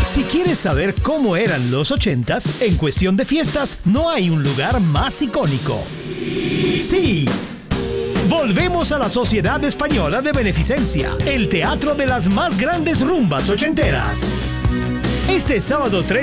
Si quieres saber cómo eran los 80s, en cuestión de fiestas, no hay un lugar más icónico. ¡Sí! Volvemos a la Sociedad Española de Beneficencia, el teatro de las más grandes rumbas ochenteras. Este sábado 3